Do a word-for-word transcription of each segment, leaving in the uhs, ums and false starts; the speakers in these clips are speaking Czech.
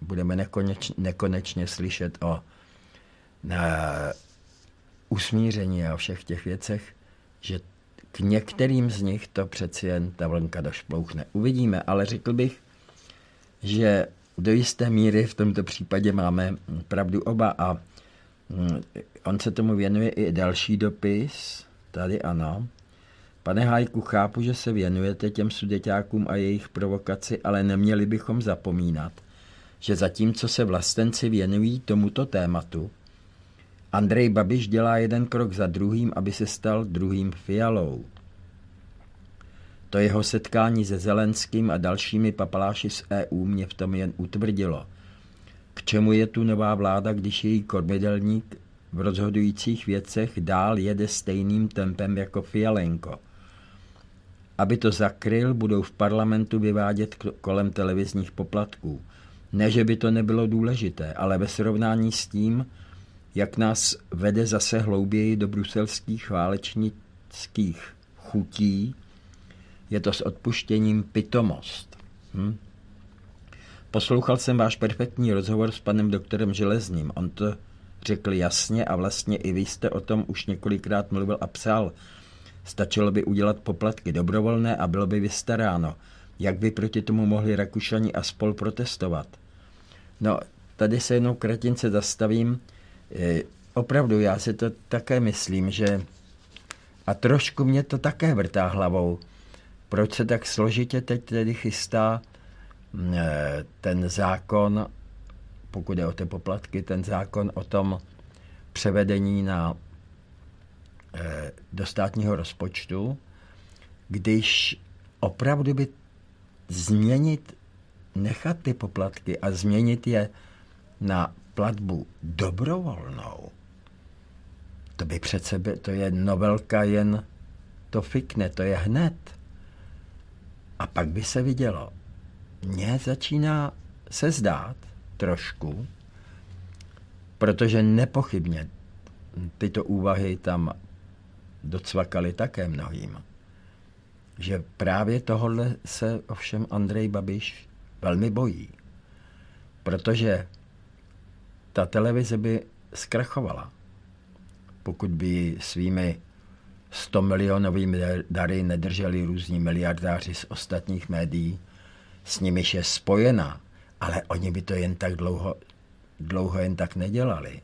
budeme nekoneč, nekonečně slyšet o na usmíření a o všech těch věcech, že k některým z nich to přeci jen ta vlnka došplouchne. Uvidíme, ale řekl bych, že do jisté míry v tomto případě máme pravdu oba a on se tomu věnuje i další dopis, tady ano. Pane Hájku, chápu, že se věnujete těm sudeťákům a jejich provokaci, ale neměli bychom zapomínat, že zatímco se vlastenci věnují tomuto tématu, Andrej Babiš dělá jeden krok za druhým, aby se stal druhým Fialou. To jeho setkání se Zelenským a dalšími papaláši z E U mě v tom jen utvrdilo. K čemu je tu nová vláda, když její kormidelník v rozhodujících věcech dál jede stejným tempem jako Fialenko? Aby to zakryl, budou v parlamentu vyvádět kolem televizních poplatků. Ne, že by to nebylo důležité, ale ve srovnání s tím, jak nás vede zase hlouběji do bruselských válečnických chutí, je to s odpuštěním pitomost. Hm? Poslouchal jsem váš perfektní rozhovor s panem doktorem Železním. On to řekl jasně a vlastně i vy jste o tom už několikrát mluvil a psal. Stačilo by udělat poplatky dobrovolné a bylo by vystaráno. Jak by proti tomu mohli Rakušani a spol protestovat? No, tady se jenom kratince zastavím. E, opravdu, já si to také myslím, že a trošku mě to také vrtá hlavou. Proč se tak složitě teď tedy chystá e, ten zákon, pokud je o ty poplatky, ten zákon o tom převedení na, e, do státního rozpočtu, když opravdu by změnit, nechat ty poplatky a změnit je na platbu dobrovolnou, to by přece, by, to je novelka, jen to fikne, to je hned. A pak by se vidělo. Mně začíná se zdát trošku, protože nepochybně tyto úvahy tam docvakaly také mnohým, že právě tohle se ovšem Andrej Babiš velmi bojí, protože ta televize by zkrachovala, pokud by svými sto milionovými dary nedrželi různí miliardáři z ostatních médií, s nimiž je spojena, ale oni by to jen tak dlouho, dlouho jen tak nedělali.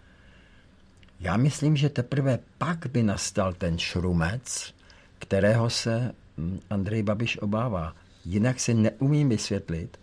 Já myslím, že teprve pak by nastal ten šrumec, kterého se Andrej Babiš obává. Jinak si neumím vysvětlit,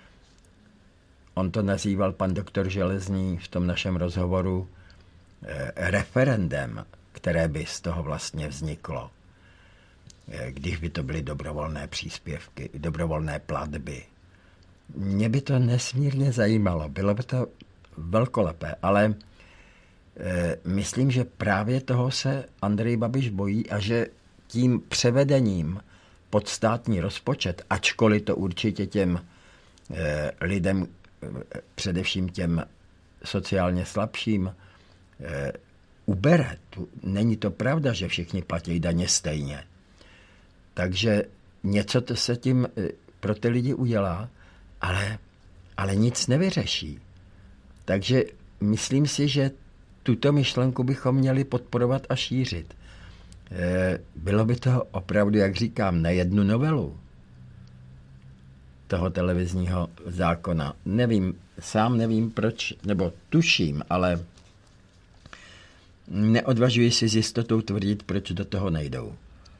on to nazýval pan doktor Železný v tom našem rozhovoru eh, referendem, které by z toho vlastně vzniklo, eh, když by to byly dobrovolné příspěvky, dobrovolné platby. Mě by to nesmírně zajímalo, bylo by to velkolepé, ale eh, myslím, že právě toho se Andrej Babiš bojí a že tím převedením pod státní rozpočet, ačkoliv to určitě těm eh, lidem, eh, především těm sociálně slabším, eh, ubere. Tu, není to pravda, že všichni platí daně stejně. Takže něco to se tím eh, pro ty lidi udělá, ale, ale nic nevyřeší. Takže myslím si, že tuto myšlenku bychom měli podporovat a šířit. Bylo by to opravdu, jak říkám, na jednu novelu toho televizního zákona. Nevím, sám nevím proč, nebo tuším, ale neodvažuji si s jistotou tvrdit, proč do toho nejdou.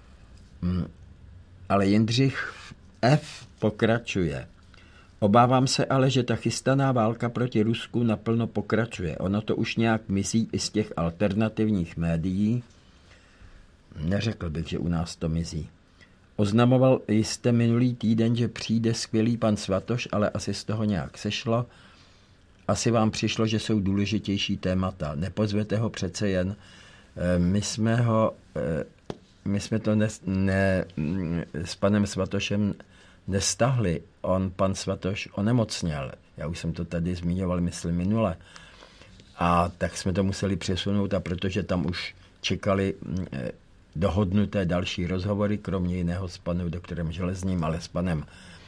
Ale Jindřich F. pokračuje. Obávám se ale, že ta chystaná válka proti Rusku naplno pokračuje. Ono to už nějak mizí i z těch alternativních médií. Neřekl bych, že u nás to mizí. Oznamoval jste minulý týden, že přijde skvělý pan Svatoš, ale asi z toho nějak sešlo. Asi vám přišlo, že jsou důležitější témata. Nepozvete ho přece jen. My jsme ho, my jsme to ne, ne, s panem Svatošem nestahli. On, pan Svatoš, onemocněl. Já už jsem to tady zmiňoval, myslím, minule. A tak jsme to museli přesunout, a protože tam už čekali dohodnuté další rozhovory, kromě jiného s panem doktorem Železným, ale s panem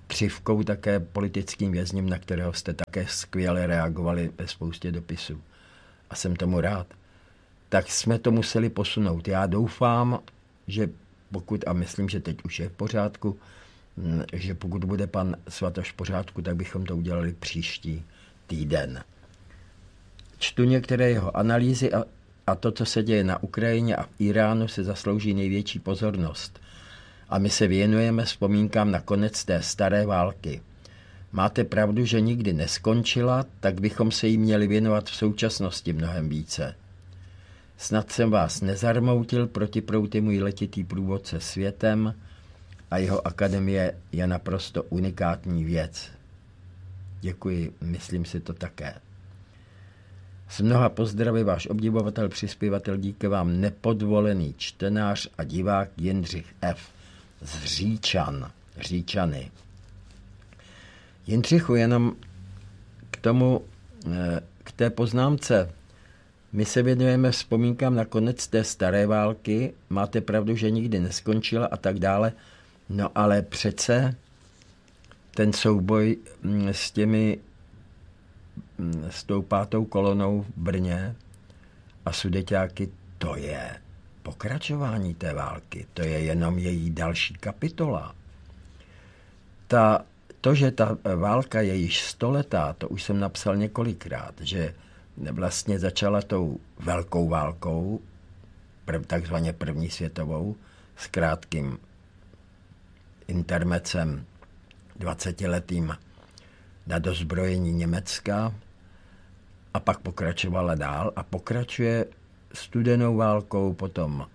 křivkou také politickým vězněm, na kterého jste také skvěle reagovali ve spoustě dopisů. A jsem tomu rád. Tak jsme to museli posunout. Já doufám, že pokud, a myslím, že teď už je v pořádku, že pokud bude pan Svatoš v pořádku, tak bychom to udělali příští týden. Čtu některé jeho analýzy a, a to, co se děje na Ukrajině a v Iránu, se zaslouží největší pozornost. A my se věnujeme vzpomínkám na konec té staré války. Máte pravdu, že nikdy neskončila, tak bychom se jí měli věnovat v současnosti mnohem více. Snad jsem vás nezarmoutil, Protiproud je můj letitý průvodce světem a jeho akademie je naprosto unikátní věc. Děkuji, myslím si to také. S mnoha pozdravy váš obdivovatel, přispěvatel, díky vám nepodvolený čtenář a divák Jindřich F. z Říčan, Říčany. Jindřichu, jenom k tomu, k té poznámce. My se věnujeme vzpomínkám na konec té staré války, máte pravdu, že nikdy neskončila a tak dále, no ale přece ten souboj s těmi, s tou pátou kolonou v Brně a Sudeťáky, to je pokračování té války, to je jenom její další kapitola. Ta, to, že ta válka je již stoletá, to už jsem napsal několikrát, že vlastně začala tou velkou válkou, prv, takzvaně první světovou, s krátkým intermecem dvacetiletým na dozbrojení Německa a pak pokračovala dál a pokračuje studenou válkou, potom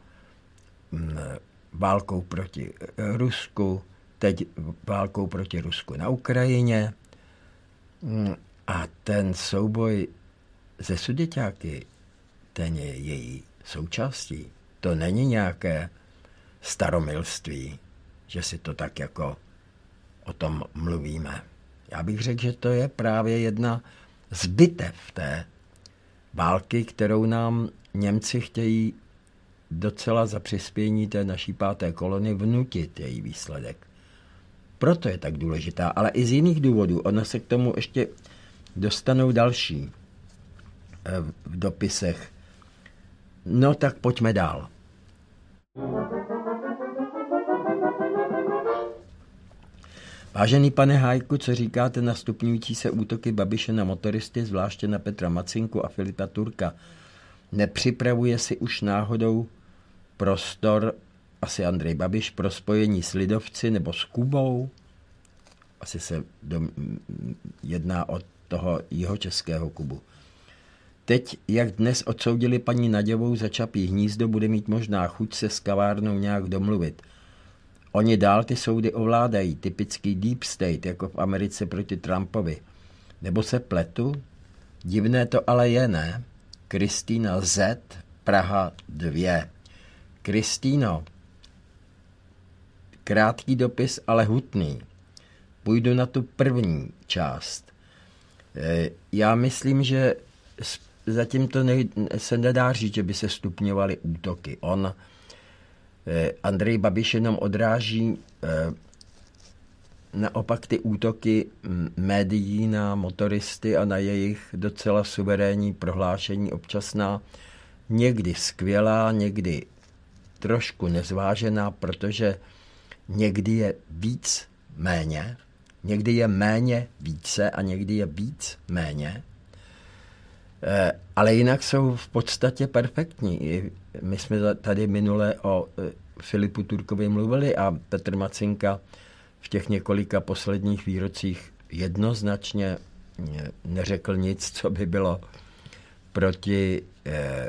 válkou proti Rusku, teď válkou proti Rusku na Ukrajině a ten souboj ze Sudeťáky, ten je její součástí. To není nějaké staromilství, že si to tak jako o tom mluvíme. Já bych řekl, že to je právě jedna z bitev té války, kterou nám Němci chtějí docela za přispění té naší páté kolony vnutit její výsledek. Proto je tak důležitá, ale i z jiných důvodů. Ono se k tomu ještě dostanou další v dopisech. No tak pojďme dál. Vážený pane Hájku, co říkáte na stupňující se útoky Babiše na motoristy, zvláště na Petra Macinku a Filipa Turka? Nepřipravuje si už náhodou prostor, asi Andrej Babiš, pro spojení s lidovci nebo s Kubou? Asi se dom, jedná o toho jihočeského Kubu. Teď, jak dnes odsoudili paní Naďovou za Čapí hnízdo, bude mít možná chuť se s kavárnou nějak domluvit. Oni dál ty soudy ovládají, typický deep state, jako v Americe proti Trumpovi. Nebo se pletu? Divné to ale je, ne? Kristýna Z, Praha dva. Kristýno, krátký dopis, ale hutný. Půjdu na tu první část. Já myslím, že zatím to nej, se nedá říct, že by se stupňovaly útoky. On, Andrej Babiš, jenom odráží naopak ty útoky médií na motoristy a na jejich docela suverénní prohlášení, občasná, někdy skvělá, někdy trošku nezvážená, protože někdy je víc méně, někdy je méně více a někdy je víc méně, ale jinak jsou v podstatě perfektní. My jsme tady minule o Filipu Turkovi mluvili a Petr Macinka v těch několika posledních výrocích jednoznačně neřekl nic, co by bylo proti eh,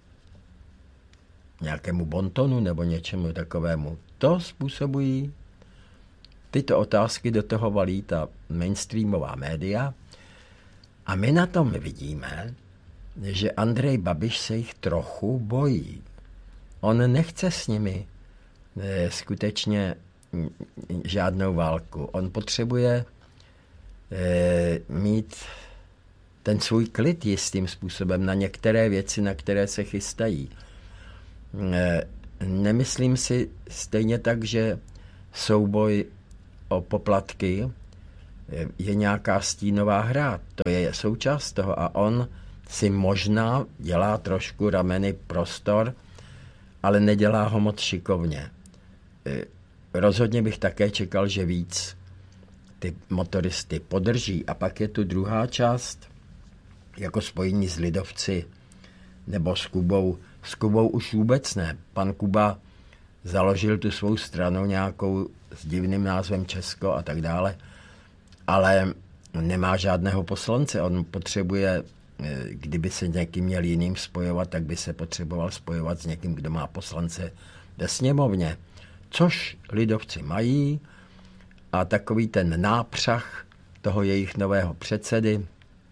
nějakému bontonu nebo něčemu takovému. To způsobují tyto otázky, do toho valí ta mainstreamová média a my na tom vidíme, že Andrej Babiš se jich trochu bojí. On nechce s nimi eh, skutečně žádnou válku. On potřebuje eh, mít ten svůj klid jistým způsobem na některé věci, na které se chystají. Eh, nemyslím si stejně tak, že souboj o poplatky, je nějaká stínová hra. To je součást toho a on si možná dělá trošku rameny prostor, ale nedělá ho moc šikovně. Rozhodně bych také čekal, že víc ty motoristy podrží. A pak je tu druhá část, jako spojení s lidovci nebo s Kubou. S Kubou už vůbec ne. Pan Kuba založil tu svou stranu nějakou s divným názvem Česko a tak dále, ale nemá žádného poslance. On potřebuje, kdyby se někým měl jiným spojovat, tak by se potřeboval spojovat s někým, kdo má poslance ve sněmovně. Což lidovci mají a takový ten nápřah toho jejich nového předsedy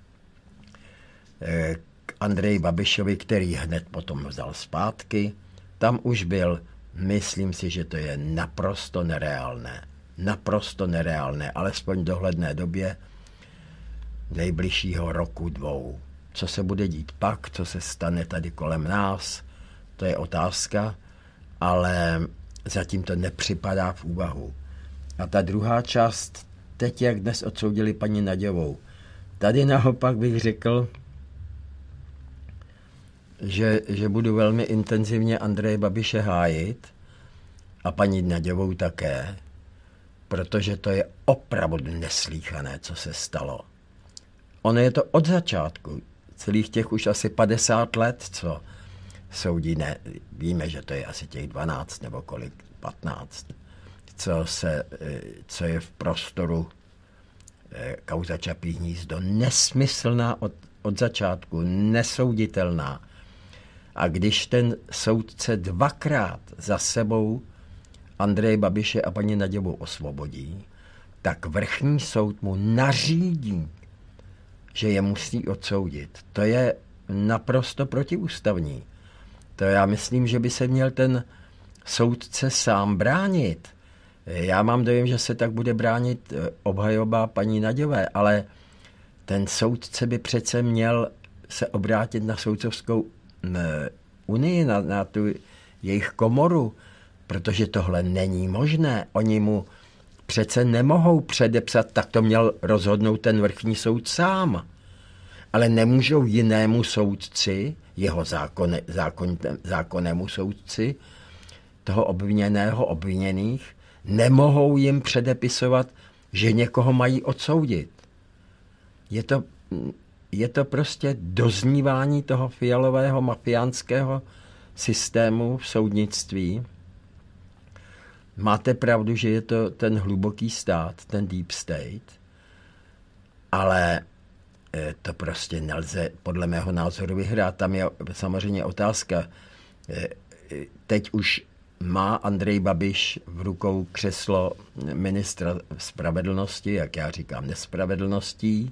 k Andreji Babišovi, který hned potom vzal zpátky, tam už byl, myslím si, že to je naprosto nereálné. Naprosto nereálné, alespoň v dohledné době nejbližšího roku, dvou. Co se bude dít pak, co se stane tady kolem nás, to je otázka, ale zatím to nepřipadá v úvahu. A ta druhá část, teď jak dnes odsoudili paní Nagyovou, tady naopak bych řekl, že, že budu velmi intenzivně Andreje Babiše hájit a paní Nagyovou také, protože to je opravdu neslýchané, co se stalo. Ono je to od začátku, celých těch už asi padesát let, co soudí, ne, víme, že to je asi těch dvanáct nebo kolik, patnáct, co, se, co je v prostoru kauza Čapí hnízdo. Nesmyslná od, od začátku, nesouditelná. A když ten soudce dvakrát za sebou Andreje Babiše a paní Nagyovou osvobodí, tak vrchní soud mu nařídí, že je musí odsoudit. To je naprosto protiústavní. To já myslím, že by se měl ten soudce sám bránit. Já mám dojem, že se tak bude bránit obhajoba paní Nagyové, ale ten soudce by přece měl se obrátit na soudcovskou unii, na, na tu jejich komoru, protože tohle není možné. Oni mu přece nemohou předepsat, tak to měl rozhodnout ten vrchní soud sám. Ale nemůžou jinému soudci, jeho zákon, zákon, zákonnému soudci, toho obviněného, obviněných, nemohou jim předepisovat, že někoho mají odsoudit. Je to, je to prostě doznívání toho fialového mafiánského systému v soudnictví. Máte pravdu, že je to ten hluboký stát, ten deep state, ale to prostě nelze podle mého názoru vyhrát. Tam je samozřejmě otázka. Teď už má Andrej Babiš v rukou křeslo ministra spravedlnosti, jak já říkám, nespravedlností.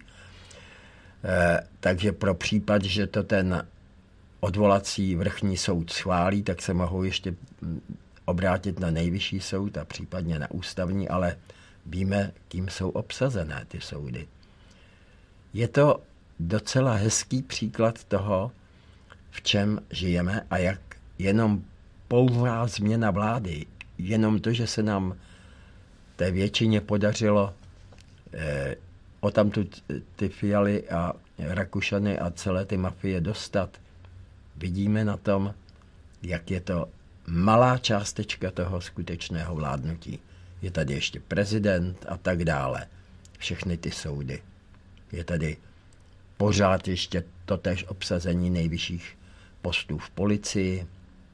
Takže pro případ, že to ten odvolací vrchní soud schválí, tak se mohou ještě obrátit na nejvyšší soud a případně na ústavní, ale víme, kým jsou obsazené ty soudy. Je to docela hezký příklad toho, v čem žijeme a jak jenom pouhá změna vlády, jenom to, že se nám té většině podařilo eh, o tamtud ty Fialy a Rakušany a celé ty mafie dostat, vidíme na tom, jak je to malá částečka toho skutečného vládnutí. Je tady ještě prezident a tak dále. Všechny ty soudy. Je tady pořád ještě totéž obsazení nejvyšších postů v policii.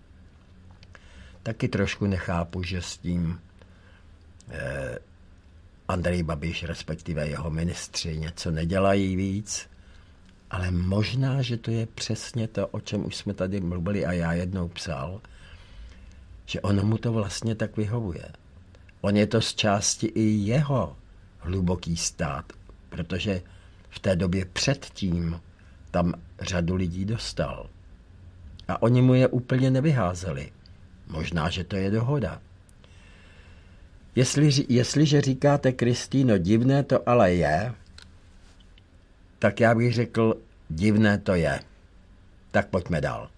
Taky trošku nechápu, že s tím eh, Andrej Babiš, respektive jeho ministři, něco nedělají víc, ale možná, že to je přesně to, o čem už jsme tady mluvili a já jednou psal, že ono mu to vlastně tak vyhovuje. On je to z části i jeho hluboký stát, protože v té době předtím tam řadu lidí dostal. A oni mu je úplně nevyházeli. Možná, že to je dohoda. Jestli, jestliže říkáte, Kristýno, divné to ale je, tak já bych řekl, divné to je. Tak pojďme dál.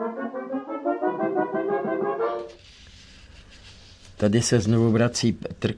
Tady se znovu vrací Petr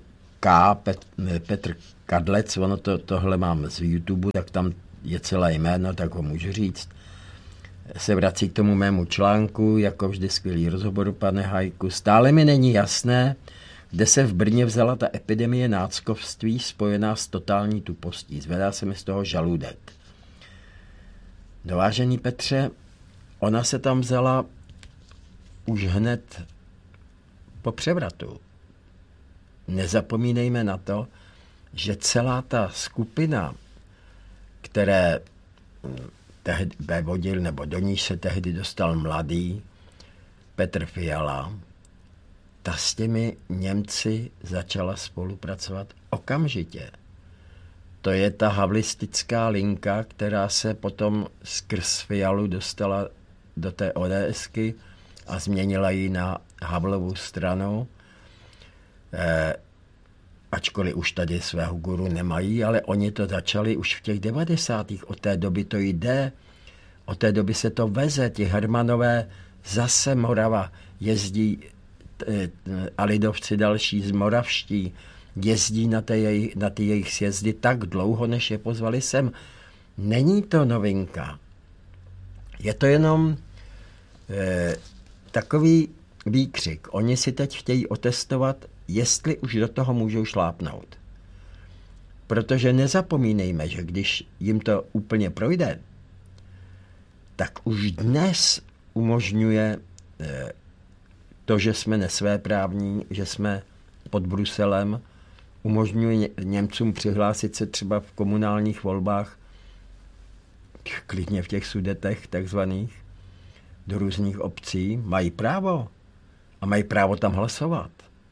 K, Pet, Petr Kadlec, ono to, tohle mám z YouTube, tak tam je celé jméno, tak ho můžu říct. Se vrací k tomu mému článku, jako vždy skvělý rozhovor, pane Hajku. Stále mi není jasné, kde se v Brně vzala ta epidemie náckovství spojená s totální tupostí. Zvedá se mi z toho žaludek. No, vážený Petře, ona se tam vzala už hned po převratu. Nezapomínejme na to, že celá ta skupina, které tehdy vodil, nebo do níž se tehdy dostal mladý Petr Fiala, ta s těmi Němci začala spolupracovat okamžitě. To je ta havlistická linka, která se potom skrz Fialu dostala do té ODSky a změnila ji na Havlovu stranu. Eh, ačkoliv už tady svého guru nemají, ale oni to začali už v těch devadesátých. Od té doby to jde, od té doby se to veze. Ti Hermanové zase Morava jezdí a lidovci další z moravští jezdí na, jej, na ty jejich sjezdy tak dlouho, než je pozvali sem. Není to novinka. Je to jenom eh, takový výkřik. Oni si teď chtějí otestovat, jestli už do toho můžou šlápnout. Protože nezapomínejme, že když jim to úplně projde, tak už dnes umožňuje eh, to, že jsme nesvéprávní, že jsme pod Bruselem, umožňuje Němcům přihlásit se třeba v komunálních volbách, klidně v těch Sudetech takzvaných, do různých obcí. Mají právo a mají právo tam hlasovat.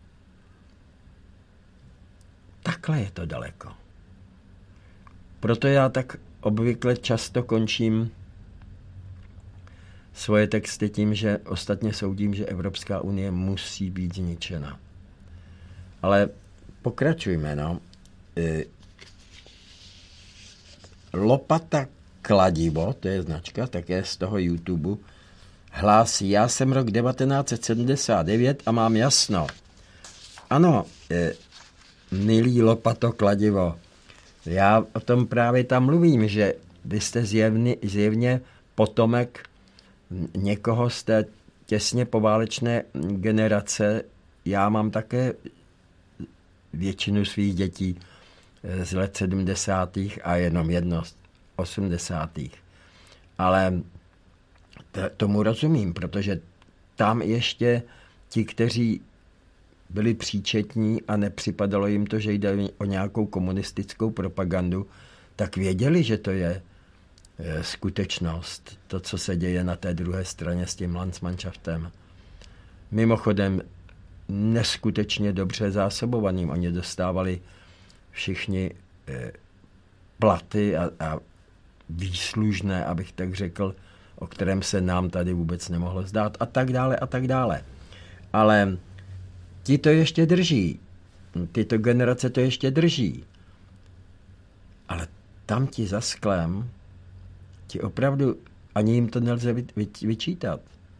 Takhle je to daleko. Proto já tak obvykle často končím svoje texty tím, že ostatně soudím, že Evropská unie musí být zničena. Ale pokračujme, no. Lopata Kladivo, to je značka, také z toho YouTube, hlásí, já jsem rok devatenáct set sedmdesát devět a mám jasno. Ano, milý Lopato Kladivo, já o tom právě tam mluvím, že vy jste zjevně, zjevně potomek někoho z té těsně poválečné generace. Já mám také většinu svých dětí z let sedmdesátých a jenom jedno z osmdesátých. Ale t- tomu rozumím, protože tam ještě ti, kteří byli příčetní a nepřipadalo jim to, že jde o nějakou komunistickou propagandu, tak věděli, že to je skutečnost, to, co se děje na té druhé straně s tím Landsmannschaftem. Mimochodem, neskutečně dobře zásobovaným. Oni dostávali všichni eh, platy a, a výslužné, abych tak řekl, o kterém se nám tady vůbec nemohlo zdát a tak dále a tak dále. Ale ti to ještě drží. Tyto generace to ještě drží. Ale tam ti za sklem ti opravdu ani jim to nelze vyčítat.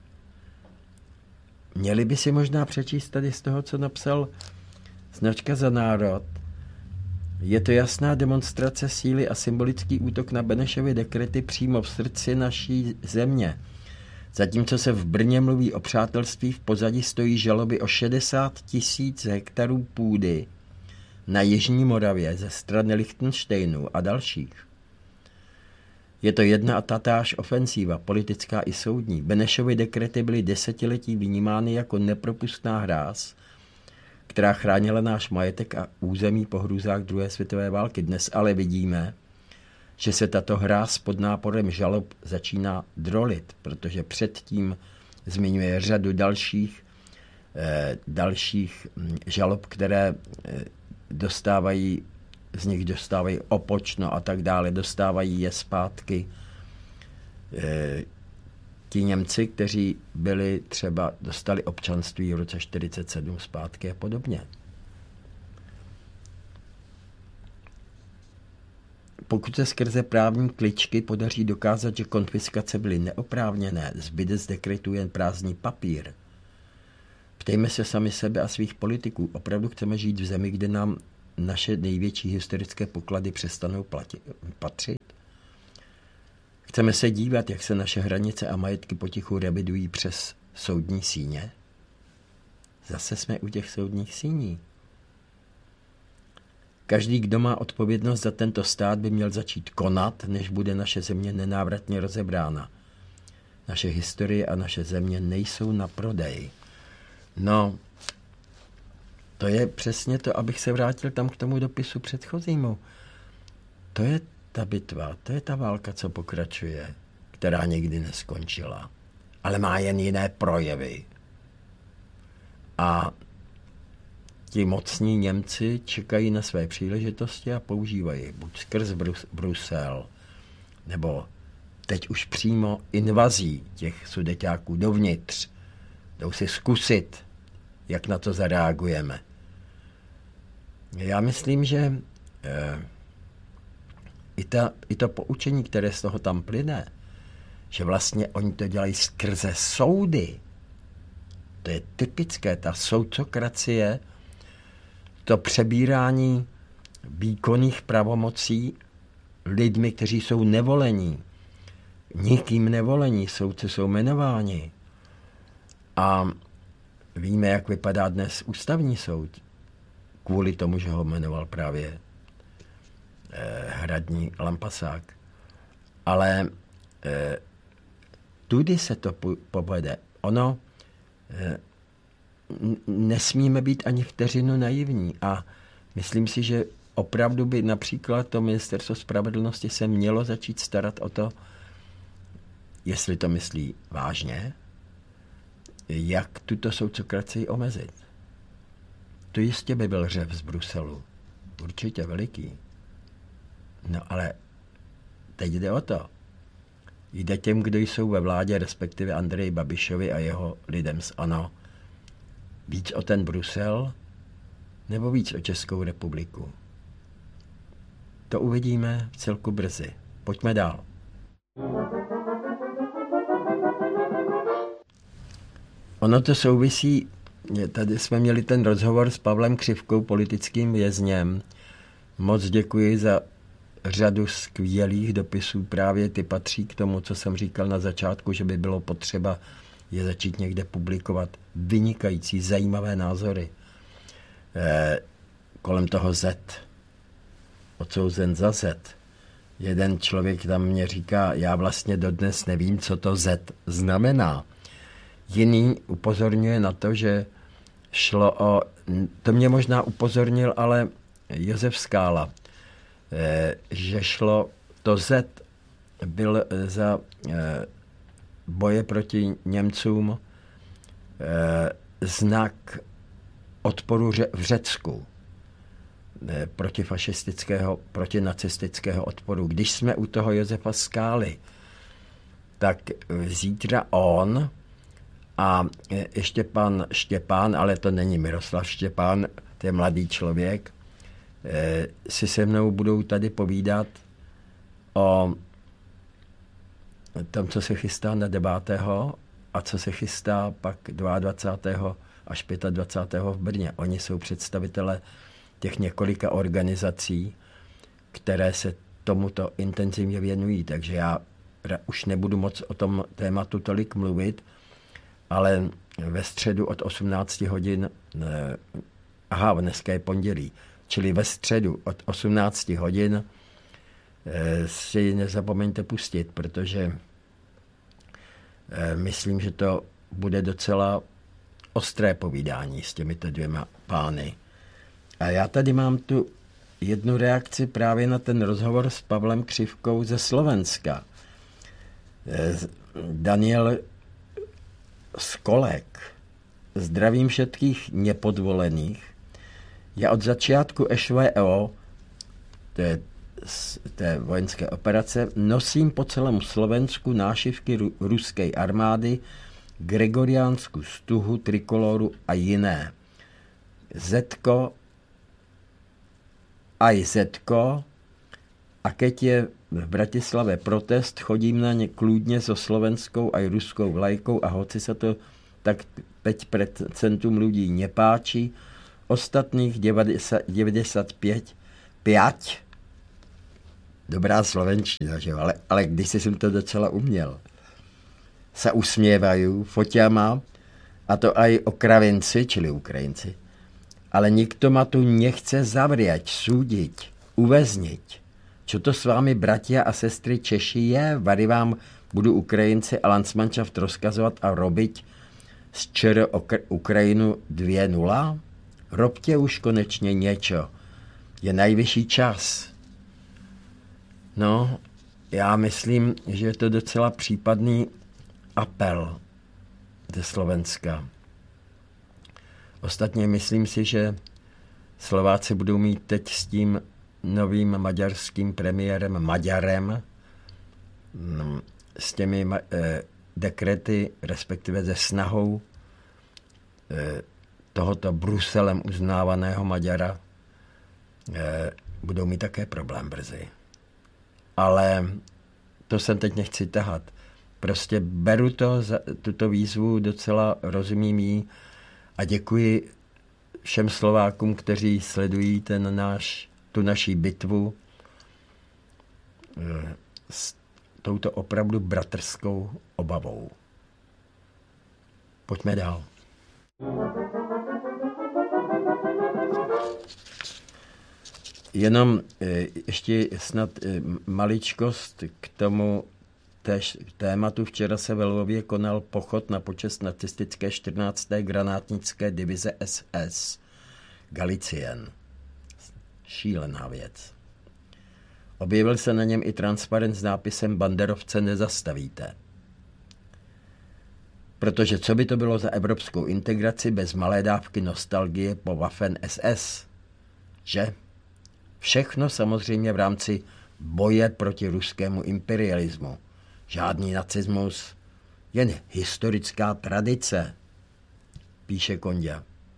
Měli by si možná přečíst tady z toho, co napsal Značka za národ. Je to jasná demonstrace síly a symbolický útok na Benešovy dekrety přímo v srdci naší země. Zatímco se v Brně mluví o přátelství, v pozadí stojí žaloby o šedesát tisíc hektarů půdy na Jižní Moravě ze strany Lichtenštejnu a dalších. Je to jedna a tatáž ofenzíva, politická i soudní. Benešovy dekrety byly desetiletí vnímány jako nepropustná hráz, která chránila náš majetek a území po hrůzách druhé světové války. Dnes ale vidíme, že se tato hráz pod náporem žalob začíná drolit, protože předtím zmiňuje řadu dalších, eh, dalších žalob, které eh, dostávají z nich dostávají opočno a tak dále, dostávají je zpátky e, ti Němci, kteří byli třeba, dostali občanství v roce čtyřicet sedm zpátky a podobně. Pokud se skrze právní kličky podaří dokázat, že konfiskace byly neoprávněné, zbyde z dekretu jen prázdný papír. Ptejme se sami sebe a svých politiků. Opravdu chceme žít v zemi, kde nám naše největší historické poklady přestanou platit, patřit? Chceme se dívat, jak se naše hranice a majetky potichu revidují přes soudní síně? Zase jsme u těch soudních síní. Každý, kdo má odpovědnost za tento stát, by měl začít konat, než bude naše země nenávratně rozebrána. Naše historie a naše země nejsou na prodej. No, to je přesně to, abych se vrátil tam k tomu dopisu předchozímu. To je ta bitva, to je ta válka, co pokračuje, která nikdy neskončila, ale má jen jiné projevy. A ti mocní Němci čekají na své příležitosti a používají buď skrz Brus- Brusel, nebo teď už přímo invazí těch Sudeťáků dovnitř. Jdou si zkusit, jak na to zareagujeme. Já myslím, že eh, i, ta, i to poučení, které z toho tam plyne, že vlastně oni to dělají skrze soudy. To je typické, ta soudcokracie, to přebírání výkonných pravomocí lidmi, kteří jsou nevolení. Nikým nevolení, soudci jsou jmenováni. A víme, jak vypadá dnes ústavní soud. Kvůli tomu, že ho jmenoval právě eh, hradní Lampasák. Ale eh, tudy se to povede. Ono eh, nesmíme být ani vteřinu naivní a myslím si, že opravdu by například to ministerstvo spravedlnosti se mělo začít starat o to, jestli to myslí vážně, jak tuto soudcokracii omezit. To jistě by byl řev z Bruselu. Určitě veliký. No ale teď jde o to. Jde těm, kdo jsou ve vládě, respektive Andreji Babišovi a jeho lidem z ANO, víc o ten Brusel nebo víc o Českou republiku. To uvidíme celku brzy. Pojďme dál. Ono to souvisí, tady jsme měli ten rozhovor s Pavlem Křivkou, politickým vězněm. Moc děkuji za řadu skvělých dopisů. Právě ty patří k tomu, co jsem říkal na začátku, že by bylo potřeba je začít někde publikovat. Vynikající, zajímavé názory. Eh, kolem toho Z. Odsouzen za Z. Jeden člověk tam mě říká, já vlastně dodnes nevím, co to Z znamená. Jiný upozorňuje na to, že šlo o... To mě možná upozornil, ale Josef Skála, eh, že šlo... To Z byl za eh, boje proti Němcům eh, znak odporu v Řecku. Eh, protifašistického, protinacistického odporu. Když jsme u toho Josefa Skály, tak zítra on a ještě pan Štěpán, ale to není Miroslav Štěpán, to je mladý člověk, si se mnou budou tady povídat o tom, co se chystá na devátého a co se chystá pak dvacátého druhého až dvacátého pátého v Brně. Oni jsou představitele těch několika organizací, které se tomuto intenzivně věnují, takže já už nebudu moc o tom tématu tolik mluvit, ale ve středu od osmnácti hodin, aha, dneska je pondělí, čili ve středu od osmnácti hodin si nezapomeňte pustit, protože myslím, že to bude docela ostré povídání s těmito dvěma pány. A já tady mám tu jednu reakci právě na ten rozhovor s Pavlem Křivkou ze Slovenska. Daniel Skolek. Zdravím všetkých nepodvolených. Já od začátku S V O, té, té vojenské operace, nosím po celém Slovensku nášivky ru, ruské armády, gregoriánskou stuhu, trikoloru a jiné. Zetko, aj Zetko, a keď je v Bratislave protest, chodím na ně kludně so slovenskou aj ruskou vlajkou a hoci sa to tak päť percent ľudí nepáči, ostatných devadesát pět, pět, dobrá slovenština, že? Ale, ale když jsem to docela uměl, se usměvají foťama, a to aj Ukrajinci, čili Ukrajinci, ale nikto ma tu nechce zavrieť, súdiť, uväzniť. Čo to s vámi, bratia a sestry Češi, je? Vary vám budu Ukrajinci a Landsmannschaft rozkazovat a robiť z ČR Ukrajinu dva nula? Robte už konečně něco. Je nejvyšší čas. No, já myslím, že je to docela případný apel ze Slovenska. Ostatně myslím si, že Slováci budou mít teď s tím novým maďarským premiérem Maďarem, s těmi eh, dekrety, respektive se snahou eh, tohoto Bruselem uznávaného Maďara, eh, budou mít také problém brzy. Ale to jsem teď nechci tahat. Prostě beru to, za tuto výzvu, docela rozumím jí a děkuji všem Slovákům, kteří sledují ten náš, tu naší bitvu s touto opravdu bratrskou obavou. Pojďme dál. Jenom ještě snad maličkost k tomu též tématu. Včera se ve Lvově konal pochod na počest nacistické čtrnácté granátnické divize S S Galicien. Šílená věc. Objevil se na něm i transparent s nápisem Banderovce nezastavíte. Protože co by to bylo za evropskou integraci bez malé dávky nostalgie po Waffen S S? Že? Všechno samozřejmě v rámci boje proti ruskému imperialismu. Žádný nacismus, jen historická tradice, píše Konďa.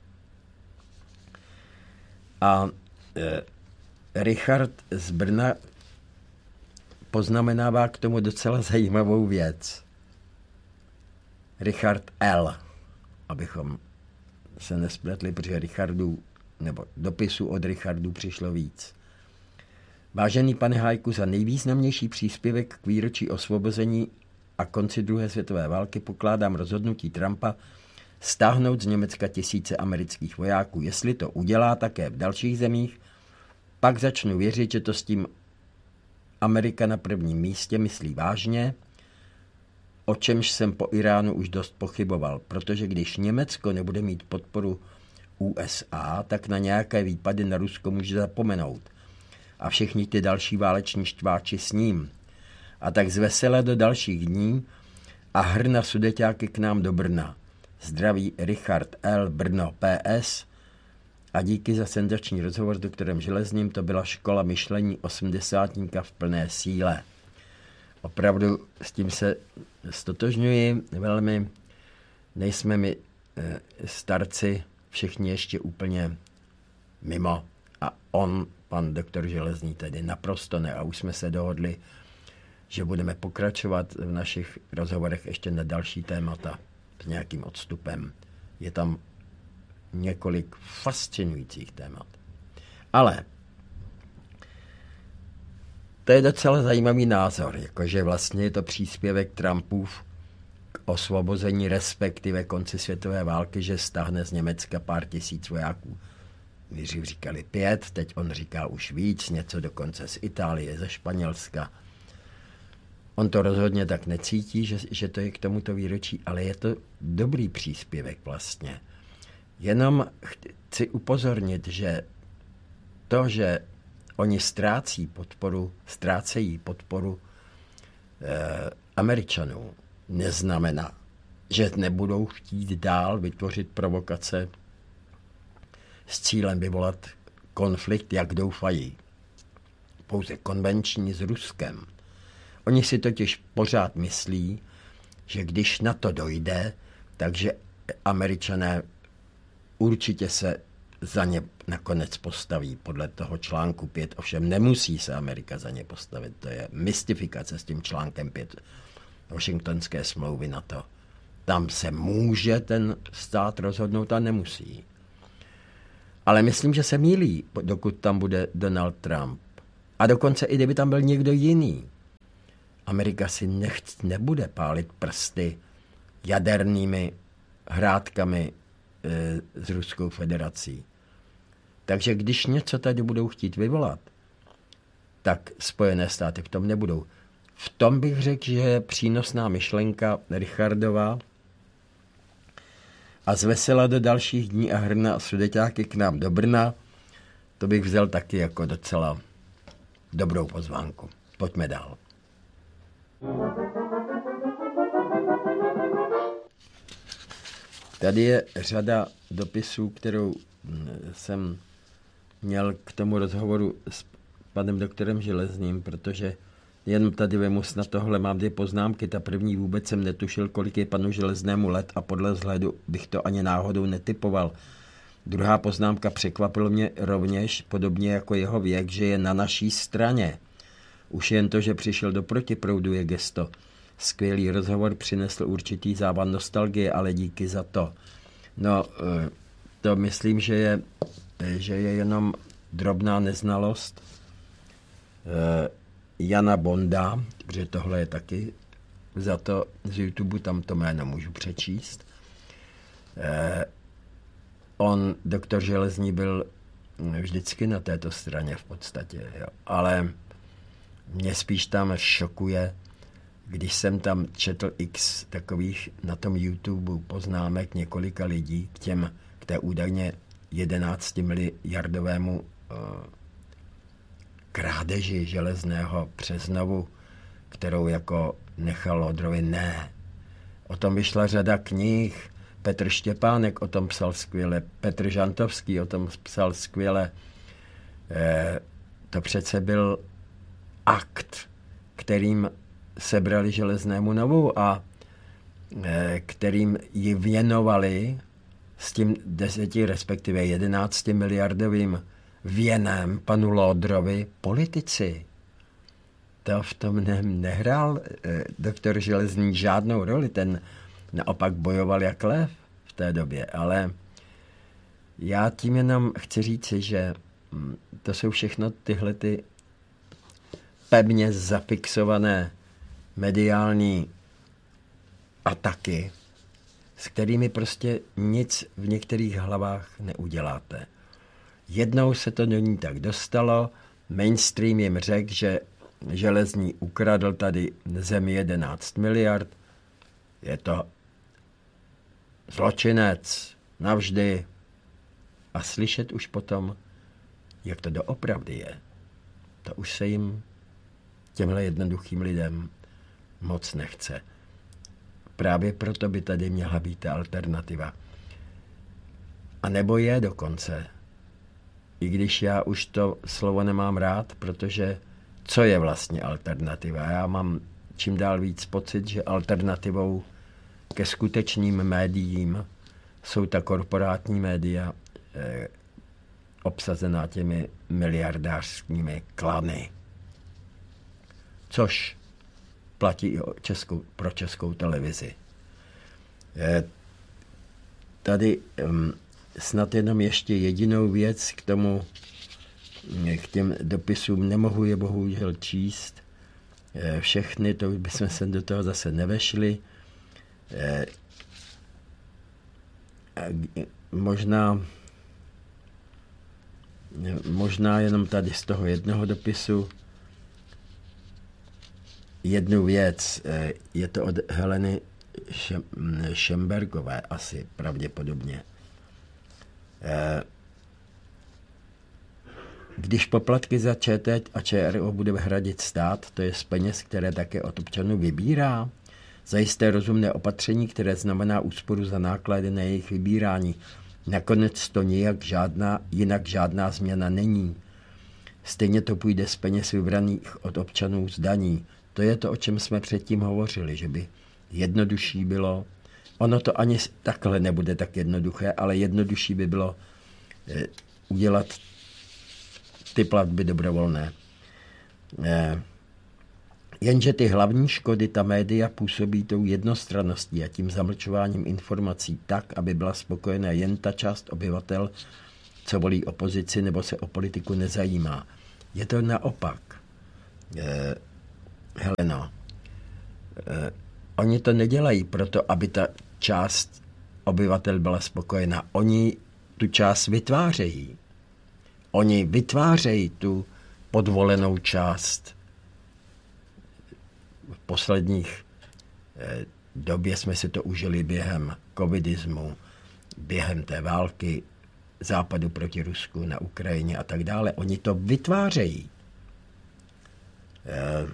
A e, Richard z Brna poznamenává k tomu docela zajímavou věc. Richard L., abychom se nespletli, protože Richardů, nebo dopisů od Richardů přišlo víc. Vážený pane Hájku, za nejvýznamnější příspěvek k výročí osvobození a konci druhé světové války pokládám rozhodnutí Trumpa stáhnout z Německa tisíce amerických vojáků. Jestli to udělá také v dalších zemích, pak začnu věřit, že to s tím Amerika na prvním místě myslí vážně, o čemž jsem po Iránu už dost pochyboval, protože když Německo nebude mít podporu U S A, tak na nějaké výpady na Rusko může zapomenout. A všichni ty další váleční štváči s ním. A tak zvesele do dalších dní a hrna sudeťáky k nám do Brna. Zdraví Richard L. Brno P S a díky za senzační rozhovor s doktorem Železním, to byla škola myšlení osmdesátníka v plné síle. Opravdu s tím se stotožňuji velmi. Nejsme my e, starci všichni ještě úplně mimo. A on, pan doktor Železný, tedy naprosto ne. A už jsme se dohodli, že budeme pokračovat v našich rozhovorech ještě na další témata s nějakým odstupem. Je tam několik fascinujících témat. Ale to je docela zajímavý názor, jakože vlastně je to příspěvek Trumpův k osvobození, respektive konci světové války, že stáhne z Německa pár tisíc vojáků. Nejdřív říkali pět, teď on říká už víc, něco dokonce z Itálie, ze Španělska. On to rozhodně tak necítí, že, že to je k tomuto výročí, ale je to dobrý příspěvek vlastně. Jenom chci upozornit, že to, že oni ztrácí podporu, ztrácejí podporu eh, Američanů, neznamená, že nebudou chtít dál vytvořit provokace s cílem vyvolat konflikt, jak doufají. Pouze konvenční s Ruskem. Oni si totiž pořád myslí, že když na to dojde, takže Američané určitě se za ně nakonec postaví podle toho článku pět. Ovšem nemusí se Amerika za ně postavit. To je mystifikace s tím článkem pět Washingtonské smlouvy NATO. Tam se může ten stát rozhodnout a nemusí. Ale myslím, že se mýlí, dokud tam bude Donald Trump. A dokonce i kdyby tam byl někdo jiný. Amerika si nechc, nebude pálit prsty jadernými hrádkami e, s Ruskou federací. Takže když něco tady budou chtít vyvolat, tak Spojené státy v tom nebudou. V tom bych řekl, že je přínosná myšlenka Richardova a zvesela do dalších dní a hrna a sudeťáky k nám do Brna, to bych vzal taky jako docela dobrou pozvánku. Pojďme dál. Tady je řada dopisů, kterou jsem měl k tomu rozhovoru s panem doktorem Železným, protože jen tady vemu snad tohle, mám dvě poznámky. Ta první, vůbec jsem netušil, kolik je panu Železnému let a podle vzhledu bych to ani náhodou netypoval. Druhá poznámka, překvapilo mě rovněž, podobně jako jeho věk, že je na naší straně. Už jen to, že přišel do protiproudu, je gesto. Skvělý rozhovor, přinesl určitý závan nostalgie, ale díky za to. No, to myslím, že je, že je jenom drobná neznalost Jana Bonda, protože tohle je taky za to z YouTube, tam to jméno můžu přečíst. On, doktor Železný, byl vždycky na této straně v podstatě, jo. Ale mě spíš tam šokuje, když jsem tam četl x takových na tom YouTube poznámek několika lidí k těm, k té údajně jedenáctimiliardovému uh, krádeži Železného přes znovu, kterou jako nechal Lodrovi, ne. O tom vyšla řada knih, Petr Štěpánek o tom psal skvěle, Petr Žantovský o tom psal skvěle. E, to přece byl akt, kterým sebrali Železnému Novu a e, kterým ji věnovali s tím deseti, respektive jedenácti miliardovým věnem panu Lodrovi politici. To v tom ne, nehrál e, doktor Železný žádnou roli, ten naopak bojoval jak lev v té době, ale já tím jenom chci říci, že to jsou všechno tyhle ty pevně zafixované mediální ataky, s kterými prostě nic v některých hlavách neuděláte. Jednou se to do ní tak dostalo, mainstream jim řekl, že Železný ukradl tady zemi jedenáct miliard, je to zločinec navždy a slyšet už potom, jak to doopravdy je, to už se jim, těmhle jednoduchým lidem, moc nechce. Právě proto by tady měla být ta alternativa. A nebo je dokonce. I když já už to slovo nemám rád, protože co je vlastně alternativa? Já mám čím dál víc pocit, že alternativou ke skutečným médiím jsou ta korporátní média eh, obsazená těmi miliardářskými klany. Což platí i o českou, pro Českou televizi. Eh, tady hm, snad jenom ještě jedinou věc k tomu, k těm dopisům, nemohu je bohužel číst. Eh, všechny, to bychom se do toho zase nevešli. Eh, možná možná jenom tady z toho jednoho dopisu jednu věc, eh, je to od Heleny Šembergové asi pravděpodobně. Eh, když poplatky za ČT a ČRO bude hradit stát, to je z peněz, které také od občanů vybírá, zajisté rozumné opatření, které znamená úsporu za náklady na jejich vybírání. Nakonec to nijak žádná, jinak žádná změna není. Stejně to půjde z peněz vybraných od občanů z daní. To je to, o čem jsme předtím hovořili, že by jednodušší bylo, ono to ani takhle nebude tak jednoduché, ale jednodušší by bylo eh, udělat ty platby dobrovolné. Eh, Jenže ty hlavní škody ta média působí tou jednostranností a tím zamlčováním informací tak, aby byla spokojená jen ta část obyvatel, co volí opozici, nebo se o politiku nezajímá. Je to naopak. Eh, Heleno, eh, oni to nedělají proto, aby ta část obyvatel byla spokojená. Oni tu část vytvářejí. Oni vytvářejí tu podvolenou část. V posledních eh, době jsme si to užili během covidismu, během té války Západu proti Rusku na Ukrajině a tak dále. Oni to vytvářejí. Eh,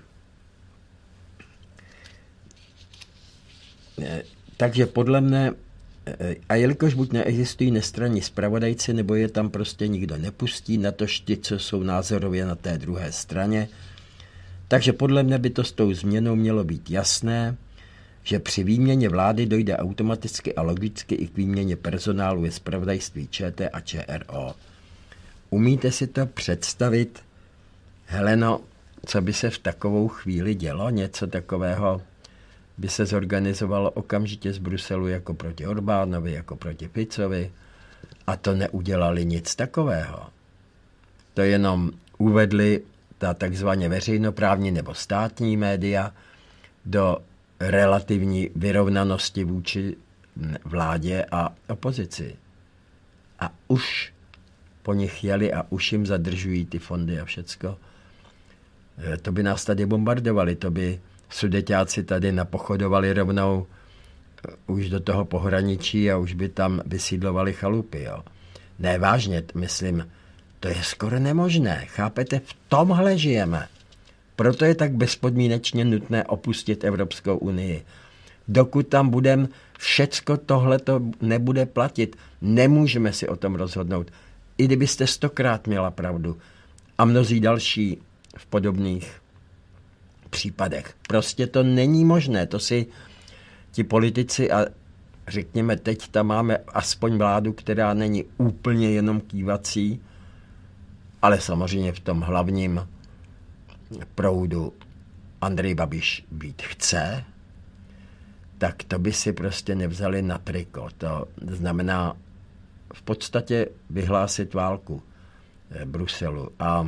eh, takže podle mne, eh, a jelikož buď neexistují nestranní zpravodajci, nebo je tam prostě nikdo nepustí, natož ti, co jsou názorově na té druhé straně, takže podle mne by to s tou změnou mělo být jasné, že při výměně vlády dojde automaticky a logicky i k výměně personálu ve zpravodajství ČT a ČRO. Umíte si to představit, Heleno, co by se v takovou chvíli dělo? Něco takového by se zorganizovalo okamžitě z Bruselu jako proti Orbánovi, jako proti Ficovi, a to neudělali nic takového. To jenom uvedli ta takzvaně veřejnoprávní nebo státní média do relativní vyrovnanosti vůči vládě a opozici. A už po nich jeli a už jim zadržují ty fondy a všecko. To by nás tady bombardovali, to by Sudeťáci tady napochodovali rovnou už do toho pohraničí a už by tam vysídlovali chalupy. Jo. Ne, vážně, myslím, to je skoro nemožné. Chápete, v tomhle žijeme. Proto je tak bezpodmínečně nutné opustit Evropskou unii. Dokud tam budeme, všecko tohle to nebude platit. Nemůžeme si o tom rozhodnout. I kdybyste stokrát měla pravdu. A mnozí další v podobných případech. Prostě to není možné. To si ti politici a řekněme, teď tam máme aspoň vládu, která není úplně jenom kývací, ale samozřejmě v tom hlavním proudu Andrej Babiš být chce, tak to by si prostě nevzali na triko. To znamená v podstatě vyhlásit válku Bruselu. A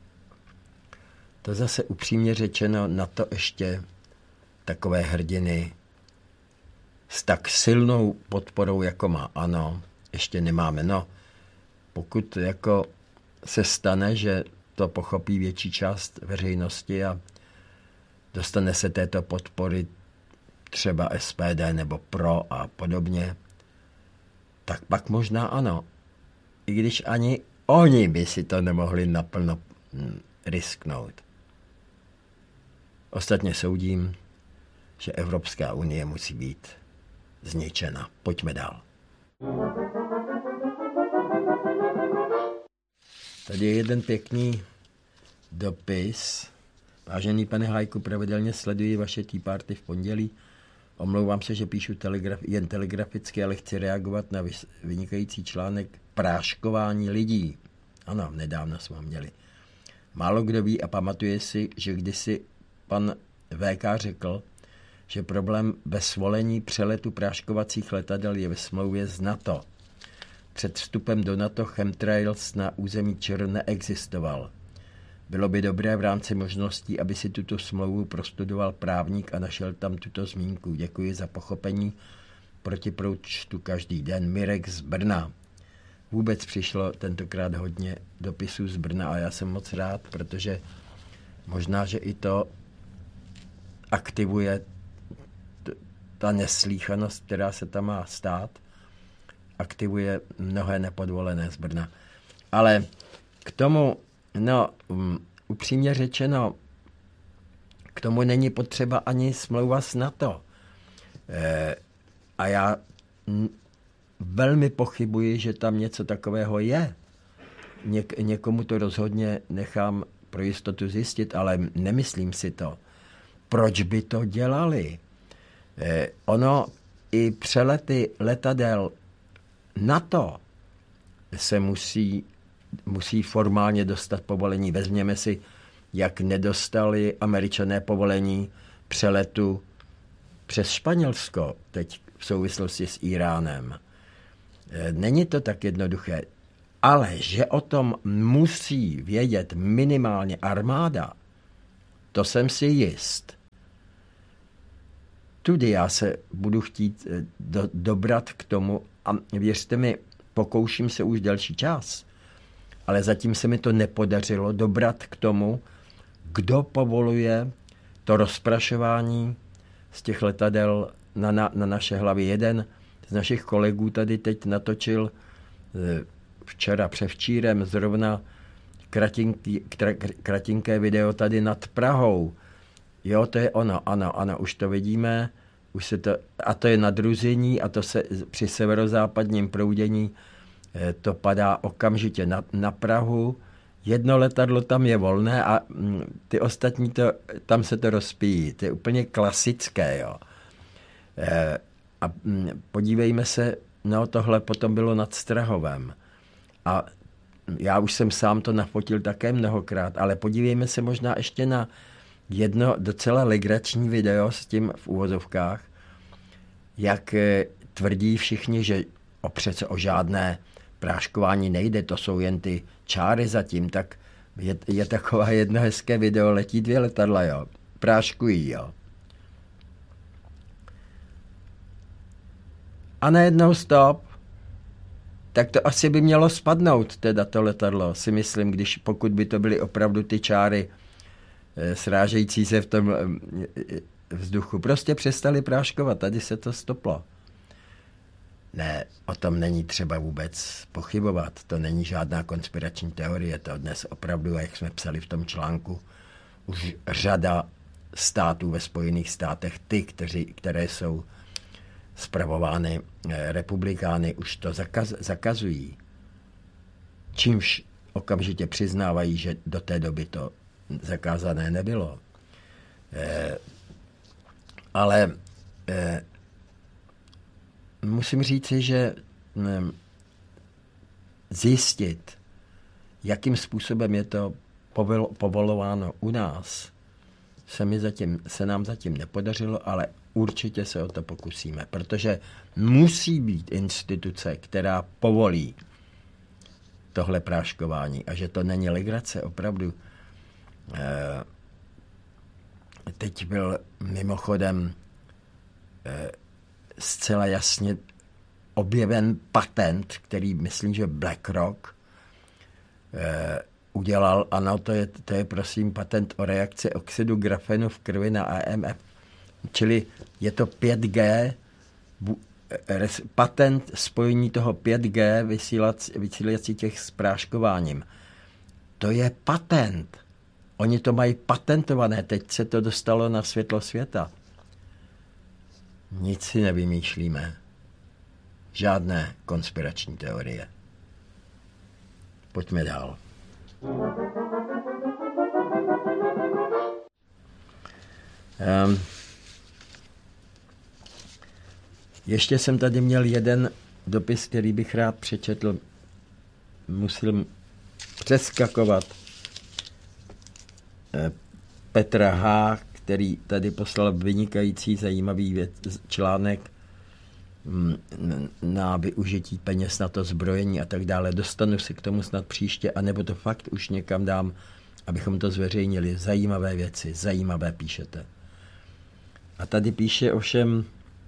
to zase upřímně řečeno, na to ještě takové hrdiny s tak silnou podporou, jako má ANO, ještě nemáme. No, pokud jako se stane, že to pochopí větší část veřejnosti a dostane se této podpory třeba S P D nebo Pro a podobně, tak pak možná ano. I když ani oni by si to nemohli naplno risknout. Ostatně soudím, že Evropská unie musí být zničena. Pojďme dál. Tady je jeden pěkný dopis. Vážený pane Hájku, pravidelně sleduji vaše Tea Party v pondělí. Omlouvám se, že píšu telegraf, jen telegraficky, ale chci reagovat na vynikající článek Práškování lidí. Ano, nedávno jsme ho měli. Málo kdo ví a pamatuje si, že kdysi pan V K řekl, že problém ve svolení přeletu práškovacích letadel je ve smlouvě s NATO. Před vstupem do NATO chemtrails na území ČR neexistoval. Bylo by dobré v rámci možností, aby si tuto smlouvu prostudoval právník a našel tam tuto zmínku. Děkuji za pochopení. Protiproud čtu každý den. Mirek z Brna. Vůbec přišlo tentokrát hodně dopisů z Brna a já jsem moc rád, protože možná, že i to aktivuje t- ta neslýchanost, která se tam má stát, aktivuje mnohé nepodvolené z Brna. Ale k tomu, no, um, upřímně řečeno, k tomu není potřeba ani smlouva s NATO. E, a já n- velmi pochybuji, že tam něco takového je. Něk- někomu to rozhodně nechám pro jistotu zjistit, ale nemyslím si to. Proč by to dělali? E, ono i přelety letadel NATO se musí, musí formálně dostat povolení. Vezměme si, jak nedostali Američané povolení přeletu přes Španělsko, teď v souvislosti s Iránem. Není to tak jednoduché. Ale že o tom musí vědět minimálně armáda, to jsem si jist. Tudy já se budu chtít do, dobrat k tomu a věřte mi, pokouším se už delší čas, ale zatím se mi to nepodařilo dobrat k tomu, kdo povoluje to rozprašování z těch letadel na, na, na naše hlavy. Jeden z našich kolegů tady teď natočil včera, převčírem zrovna kratinký, kratinké video tady nad Prahou. Jo, to je ono, ano, ano, už to vidíme, už se to, a to je nadruzení a to se při severozápadním proudění to padá okamžitě na, na Prahu. Jedno letadlo tam je volné a ty ostatní, to, tam se to rozpíjí. To je úplně klasické, jo. A podívejme se, no tohle potom bylo nad Strahovem. A já už jsem sám to nafotil také mnohokrát, ale podívejme se možná ještě na jedno docela legrační video s tím v uvozovkách, jak tvrdí všichni, že o přece o žádné práškování nejde, to jsou jen ty čáry zatím, tak je, je taková jedno hezké video, letí dvě letadla, jo, práškují, jo. A najednou stop, tak to asi by mělo spadnout, teda to letadlo, si myslím, když pokud by to byly opravdu ty čáry srážející se v tom vzduchu. Prostě přestali práškovat, tady se to stoplo. Ne, o tom není třeba vůbec pochybovat, to není žádná konspirační teorie, to dnes opravdu, jak jsme psali v tom článku, už řada států ve Spojených státech, ty, kteří, které jsou spravovány republikány, už to zakaz, zakazují. Čímž okamžitě přiznávají, že do té doby to zakázané nebylo. Eh, ale eh, musím říci, že eh, zjistit, jakým způsobem je to povol, povolováno u nás, se, mi zatím, se nám zatím nepodařilo, ale určitě se o to pokusíme, protože musí být instituce, která povolí tohle práškování a že to není legrace, opravdu. Eh, teď byl mimochodem eh, zcela jasně objeven patent, který myslím, že BlackRock eh, udělal. Ano, to je, to je prosím patent o reakci oxidu grafenu v krvi na E M F. Čili je to pět G, patent spojení toho pět G vysílací těch s práškováním. To je patent. Oni to mají patentované, teď se to dostalo na světlo světa. Nic si nevymýšlíme. Žádné konspirační teorie. Pojďme dál. Um, ještě jsem tady měl jeden dopis, který bych rád přečetl. Musím přeskakovat. Petra H., který tady poslal vynikající zajímavý věc, článek na využití peněz na to zbrojení a tak dále. Dostanu se k tomu snad příště, anebo to fakt už někam dám, abychom to zveřejnili. Zajímavé věci, zajímavé píšete. A tady píše ovšem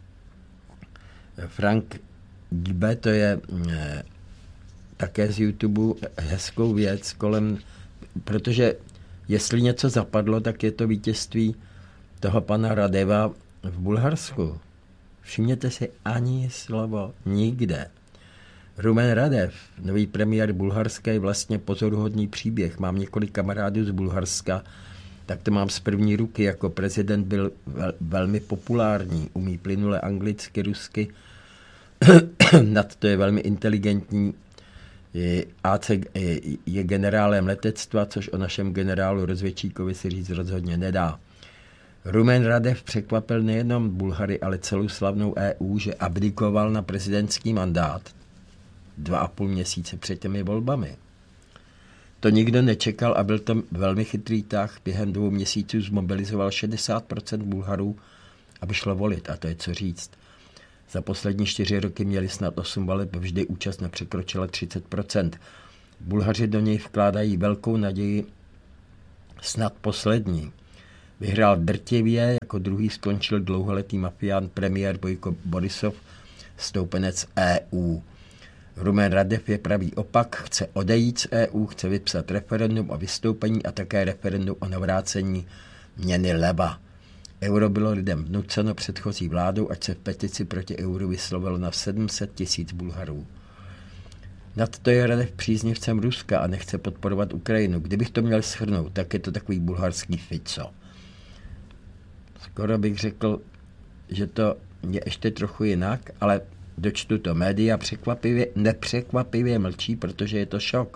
Frank Gibe, to je eh, také z YouTube hezkou věc kolem, protože jestli něco zapadlo, tak je to vítězství toho pana Radeva v Bulharsku. Všimněte si, ani slovo nikde. Rumen Radev, nový premiér Bulharska, je vlastně pozoruhodný příběh. Mám několik kamarádů z Bulharska, tak to mám z první ruky. Jako prezident byl vel, velmi populární, umí plynule anglicky, rusky. Nad to je velmi inteligentní. Je, A C je, je generálem letectva, což o našem generálu Rozvědčíkovi si říct rozhodně nedá. Rumen Radev překvapil nejenom Bulhary, ale celou slavnou E U, že abdikoval na prezidentský mandát dva a půl měsíce před těmi volbami. To nikdo nečekal a byl to velmi chytrý tah. Během dvou měsíců zmobilizoval šedesát procent Bulharů, aby šlo volit, a to je co říct. Za poslední čtyři roky měli snad osm voleb, vždy účast nepřekročila třicet procent. Bulhaři do něj vkládají velkou naději, snad poslední. Vyhrál drtivě, jako druhý skončil dlouholetý mafián premiér Bojko Borisov, stoupenec E U. Rumen Radev je pravý opak, chce odejít z E U, chce vypsat referendum o vystoupení a také referendum o navrácení měny leva. Euro bylo lidem vnuceno předchozí vládou, ať se v petici proti euru vyslovilo na sedm set tisíc Bulharů. Nadto je Radev příznivcem Ruska a nechce podporovat Ukrajinu. Kdybych to měl shrnout, tak je to takový bulharský Fico. Skoro bych řekl, že to je ještě trochu jinak, ale dočtu to. Média překvapivě, nepřekvapivě mlčí, protože je to šok.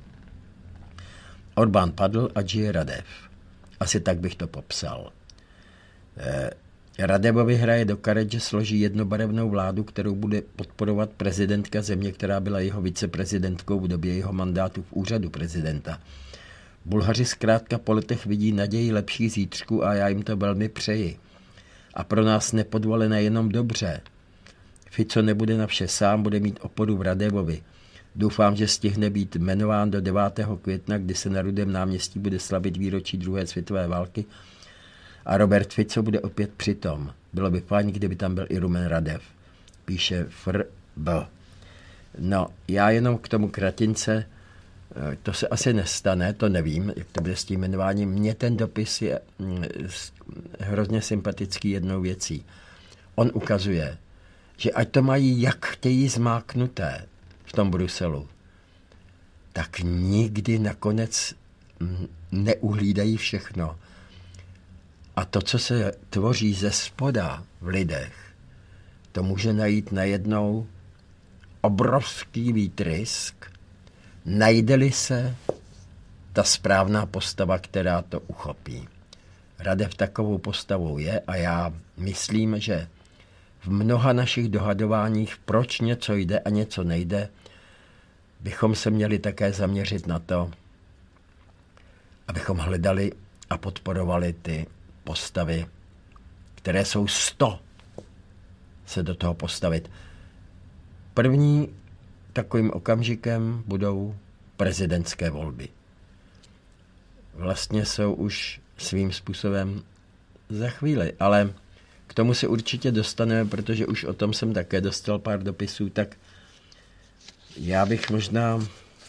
Orbán padl a žije Radev. Asi tak bych to popsal. Eh, Radevovi hraje do karet, že složí jednobarevnou vládu, kterou bude podporovat prezidentka země, která byla jeho viceprezidentkou v době jeho mandátu v úřadu prezidenta. Bulhaři zkrátka po letech vidí naději lepší zítřku a já jim to velmi přeji. A pro nás nepodvolené jenom dobře. Fico nebude na vše sám, bude mít oporu v Radevovi. Doufám, že stihne být jmenován do devátého května, kdy se na Rudém náměstí bude slavit výročí druhé světové války a Robert Fico bude opět přitom. Bylo by fajn, kdyby tam byl i Rumen Radev, píše F R B. No, já jenom k tomu kratince, to se asi nestane, to nevím, jak to bude s tím jmenováním. Mně ten dopis je hrozně sympatický jednou věcí. On ukazuje, že ať to mají jak chtějí zmáknuté v tom Bruselu, tak nikdy nakonec neuhlídají všechno. A to, co se tvoří ze spoda v lidech, to může najít najednou obrovský výtrysk, najde-li se ta správná postava, která to uchopí. Radev takovou postavou je a já myslím, že v mnoha našich dohadováních, proč něco jde a něco nejde, bychom se měli také zaměřit na to, abychom hledali a podporovali ty postavy, které jsou sto se do toho postavit. První takovým okamžikem budou prezidentské volby. Vlastně jsou už svým způsobem za chvíli, ale k tomu se určitě dostaneme, protože už o tom jsem také dostal pár dopisů, tak já bych možná...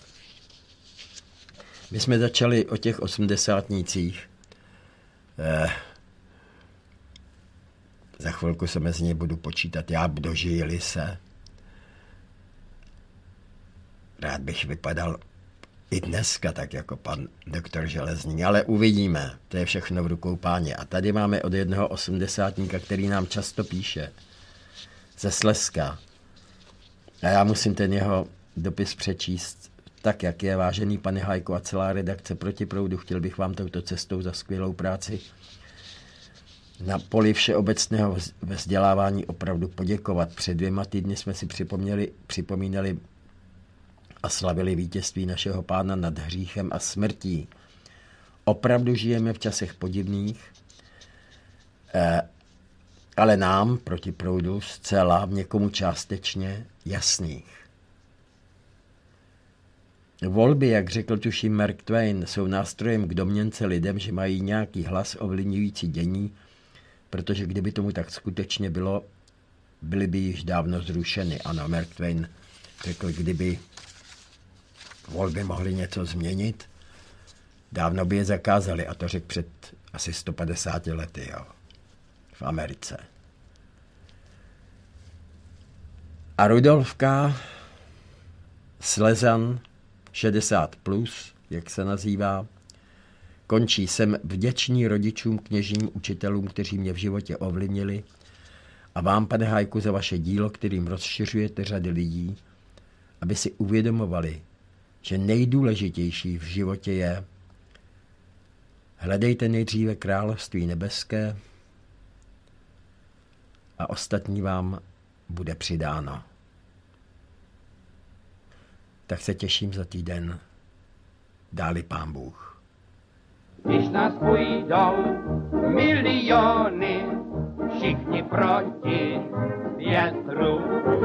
My jsme začali o těch osmdesátnících. Eh, za chvilku se mezi ně budu počítat. Já dožili se. Rád bych vypadal i dneska, tak jako pan doktor Železný, ale uvidíme. To je všechno v rukou Páně. A tady máme od jednoho osmdesátníka, který nám často píše ze Slezska. A já musím ten jeho dopis přečíst tak, jak je. Vážený pane Hajko a celá redakce Protiproudu, chtěl bych vám touto cestou za skvělou práci na poli všeobecného vzdělávání opravdu poděkovat. Před dvěma týdny jsme si připomněli, připomínali a slavili vítězství našeho Pána nad hříchem a smrtí. Opravdu žijeme v časech podivných, eh, ale nám, Protiproudu, zcela v někomu částečně jasných. Volby, jak řekl tuším Mark Twain, jsou nástrojem k domněnce lidem, že mají nějaký hlas ovlivňující dění, protože kdyby tomu tak skutečně bylo, byly by již dávno zrušeny. Ano, Mark Twain řekl, kdyby volby mohly něco změnit, dávno by je zakázali, a to řekl před asi sto padesáti lety, jo, v Americe. A Rudolfka, Slezan, šedesát plus, jak se nazývá, končí. Jsem vděčný rodičům, kněžím, učitelům, kteří mě v životě ovlivnili, a vám, pane Hajku, za vaše dílo, kterým rozšiřujete řady lidí, aby si uvědomovali, že nejdůležitější v životě je: hledejte nejdříve království nebeské a ostatní vám bude přidáno. Tak se těším za týden. Dáli Pán Bůh. Když nás půjdou miliony, všichni proti větru.